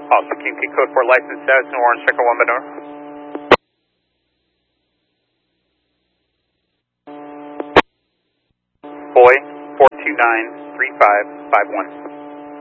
Also, QT code 4 license status, New Orange, check 1 by door. Boy, 429-3551.